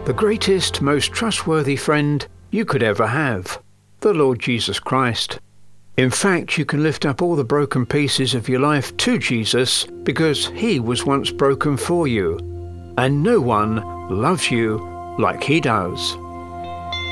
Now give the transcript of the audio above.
the greatest, most trustworthy friend you could ever have, the Lord Jesus Christ. In fact, you can lift up all the broken pieces of your life to Jesus because He was once broken for you, and no one loves you like He does.